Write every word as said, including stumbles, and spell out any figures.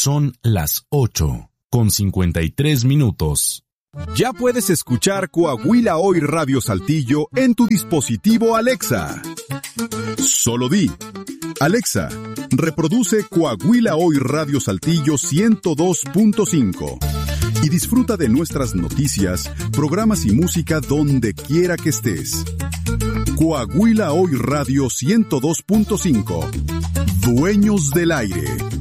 Son las ocho, con cincuenta y tres minutos. Ya puedes escuchar Coahuila Hoy Radio Saltillo en tu dispositivo Alexa. Solo di: Alexa, reproduce Coahuila Hoy Radio Saltillo ciento dos punto cinco y disfruta de nuestras noticias, programas y música donde quiera que estés. Coahuila Hoy Radio ciento dos punto cinco. Dueños del aire.